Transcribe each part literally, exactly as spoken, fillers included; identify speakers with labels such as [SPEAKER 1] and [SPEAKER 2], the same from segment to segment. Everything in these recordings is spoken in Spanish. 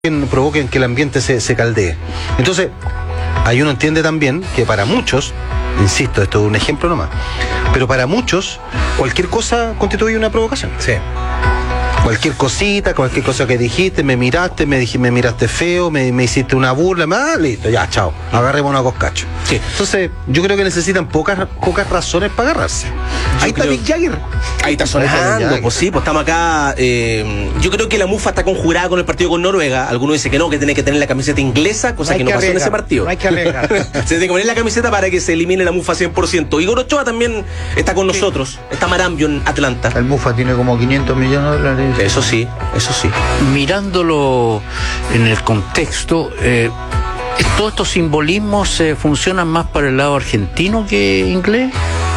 [SPEAKER 1] provoquen que el ambiente se, se caldee. Entonces, ahí uno entiende también que para muchos, insisto, esto es un ejemplo nomás, pero para muchos, cualquier cosa constituye una provocación.
[SPEAKER 2] Sí.
[SPEAKER 1] Cualquier cosita, cualquier cosa que dijiste, me miraste, me dijiste, me miraste feo, me, me hiciste una burla, ah, listo, ya, chao, agarremos una coscacho.
[SPEAKER 2] Sí.
[SPEAKER 1] Entonces, yo creo que necesitan pocas, pocas razones para agarrarse.
[SPEAKER 2] Yo
[SPEAKER 1] Ahí está
[SPEAKER 2] creo...
[SPEAKER 1] Mick Jagger.
[SPEAKER 2] Ahí está sonando, pues sí, pues estamos acá. Eh, yo creo que la mufa está conjurada con el partido con Noruega. Algunos dicen que no, que tiene que tener la camiseta inglesa, cosa no que no que pasó arriesgar, en ese partido.
[SPEAKER 3] No hay que arriesgar.
[SPEAKER 2] Se tiene que poner la camiseta para que se elimine la mufa cien por ciento. Igor Ochoa también está con nosotros. Está Marambio en Atlanta.
[SPEAKER 4] El mufa tiene como quinientos millones de dólares.
[SPEAKER 2] Eso sí, eso sí.
[SPEAKER 5] Mirándolo en el contexto, eh, ¿todos estos simbolismos eh, funcionan más para el lado argentino que inglés?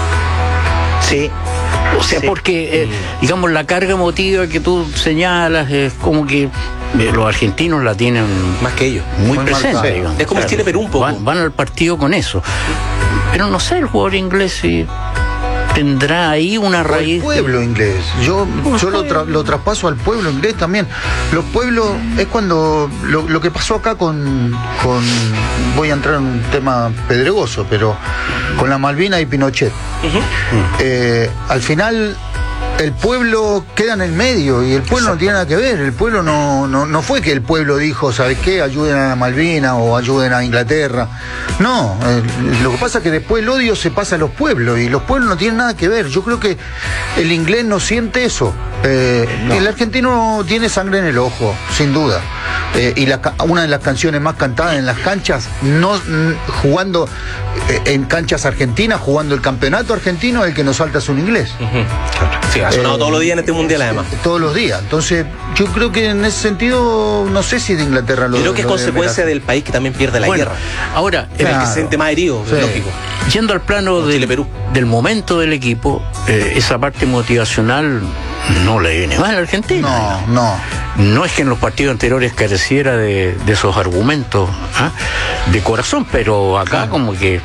[SPEAKER 3] Sí.
[SPEAKER 5] O sea, sí. porque, eh, digamos, la carga emotiva que tú señalas es como que eh, los argentinos la tienen
[SPEAKER 2] más que ellos,
[SPEAKER 5] muy, muy presente.
[SPEAKER 2] Marcado,
[SPEAKER 5] digamos.
[SPEAKER 2] Es como el Chile-Perú un poco.
[SPEAKER 5] Van, van al partido con eso. Pero no sé, el jugador inglés si tendrá ahí una
[SPEAKER 4] o
[SPEAKER 5] raíz.
[SPEAKER 4] El pueblo de... inglés. Yo, yo lo, tra lo traspaso al pueblo inglés también. Los pueblos es cuando lo, lo que pasó acá con, con. Voy a entrar en un tema pedregoso, pero con la Malvinas y Pinochet. Uh-huh. eh, al final. El pueblo queda en el medio y el pueblo Exacto. no tiene nada que ver. El pueblo no, no, no fue que el pueblo dijo, ¿sabes qué? Ayuden a Malvinas o ayuden a Inglaterra. No, eh, lo que pasa es que después el odio se pasa a los pueblos y los pueblos no tienen nada que ver. Yo creo que el inglés no siente eso. Eh, no. El argentino tiene sangre en el ojo, sin duda. Eh, y la, una de las canciones más cantadas en las canchas, no jugando eh, en canchas argentinas, jugando el campeonato argentino, es el que nos salta es un inglés.
[SPEAKER 2] Uh-huh. Claro. Sí, ha sonado eh, todos los días en este mundial además.
[SPEAKER 4] Todos los días. Entonces, yo creo que en ese sentido, no sé si de Inglaterra lo.
[SPEAKER 2] Yo creo que es consecuencia del país que también pierde la
[SPEAKER 5] bueno,
[SPEAKER 2] guerra.
[SPEAKER 5] Ahora,
[SPEAKER 2] claro. el que se siente más herido, sí. lógico.
[SPEAKER 5] Yendo al plano del, del momento del equipo, eh, esa parte motivacional no le viene mal a Argentina.
[SPEAKER 4] No, no.
[SPEAKER 5] No es que en los partidos anteriores careciera de, de esos argumentos ¿ah? de corazón, pero acá claro. como que.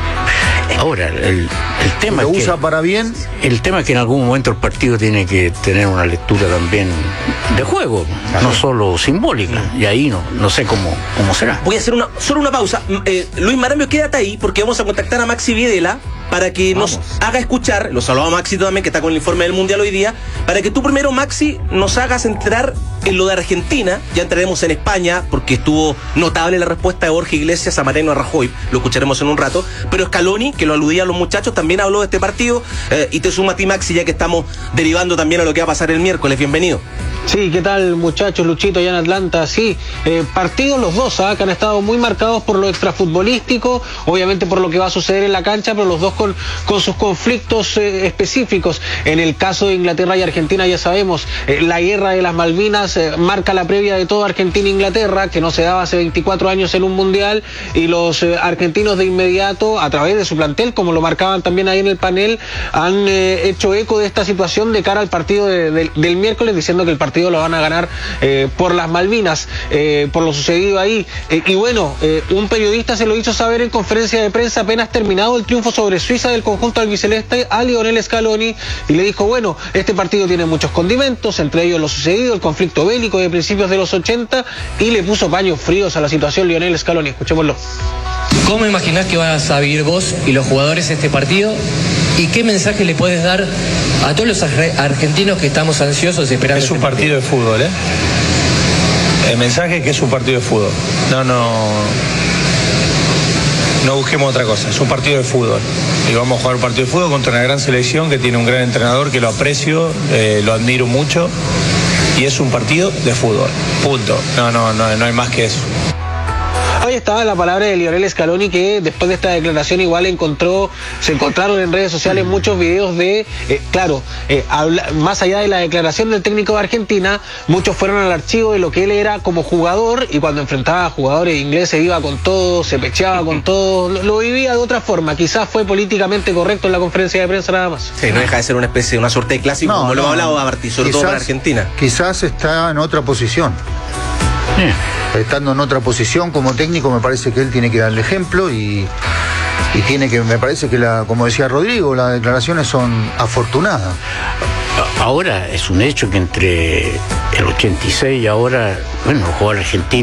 [SPEAKER 5] Ahora, el, el tema
[SPEAKER 4] lo
[SPEAKER 5] es que,
[SPEAKER 4] usa para bien.
[SPEAKER 5] El tema es que en algún momento el partido tiene que tener una lectura también de juego, claro. no solo simbólica. Mm. Y ahí no, no sé cómo, cómo será.
[SPEAKER 2] Voy a hacer una, solo una pausa. Eh, Luis Marambio, quédate ahí porque vamos a contactar a Maxi Videla para que vamos. nos haga escuchar, lo saludamos a Maxi también, que está con el informe del Mundial hoy día, para que tú primero, Maxi, nos hagas entrar en lo de Argentina. Ya entraremos en España, porque estuvo notable la respuesta de Borja Iglesias a Mariano Rajoy, lo escucharemos en un rato, pero Scaloni, que lo aludía a los muchachos, también habló de este partido, eh, y te suma a ti, Maxi, ya que estamos derivando también a lo que va a pasar el miércoles. Bienvenido.
[SPEAKER 3] Sí, ¿qué tal, muchachos? Luchito allá en Atlanta. Sí, eh, partidos los dos, ¿eh? que han estado muy marcados por lo extrafutbolístico, obviamente por lo que va a suceder en la cancha, pero los dos con, con sus conflictos eh, específicos. En el caso de Inglaterra y Argentina, ya sabemos, eh, la guerra de las Malvinas eh, marca la previa de todo Argentina e Inglaterra, que no se daba hace veinticuatro años en un mundial, y los eh, argentinos de inmediato, a través de su plantel, como lo marcaban también ahí en el panel, han eh, hecho eco de esta situación de cara al partido de, de, del miércoles, diciendo que el partido lo van a ganar eh, por las Malvinas, eh, por lo sucedido ahí. Eh, y bueno, eh, un periodista se lo hizo saber en conferencia de prensa apenas terminado el triunfo sobre Suiza del conjunto albiceleste a Lionel Scaloni, y le dijo, bueno, este partido tiene muchos condimentos, entre ellos lo sucedido, el conflicto bélico de principios de los ochenta, y le puso paños fríos a la situación Lionel Scaloni. Escuchémoslo.
[SPEAKER 6] ¿Cómo imaginás que vas a vivir vos y los jugadores este partido? ¿Y qué mensaje le puedes dar a todos los argentinos que estamos ansiosos esperando?
[SPEAKER 7] Es un
[SPEAKER 6] este
[SPEAKER 7] partido, partido de fútbol, ¿eh? El mensaje es que es un partido de fútbol. No, no... No busquemos otra cosa. Es un partido de fútbol. Y vamos a jugar un partido de fútbol contra una gran selección que tiene un gran entrenador que lo aprecio, eh, lo admiro mucho. Y es un partido de fútbol. Punto. No, no, no, no hay más que eso.
[SPEAKER 3] Ahí estaba la palabra de Lionel Scaloni, que después de esta declaración igual encontró, se encontraron en redes sociales muchos videos de, eh, claro, eh, habla, más allá de la declaración del técnico de Argentina, muchos fueron al archivo de lo que él era como jugador, y cuando enfrentaba a jugadores ingleses iba con todo, se pecheaba con todo, lo, lo vivía de otra forma. Quizás fue políticamente correcto en la conferencia de prensa nada más.
[SPEAKER 2] Sí, no deja de ser una especie, una suerte de clásico, no, como no, lo ha hablado a Martí, sobre quizás, todo para Argentina.
[SPEAKER 4] Quizás está en otra posición. Sí. Estando en otra posición como técnico, me parece que él tiene que darle ejemplo y, y tiene que, me parece que, la, como decía Rodrigo, las declaraciones son afortunadas.
[SPEAKER 5] Ahora es un hecho que entre el ochenta y seis y ahora, bueno, los jugadores argentinos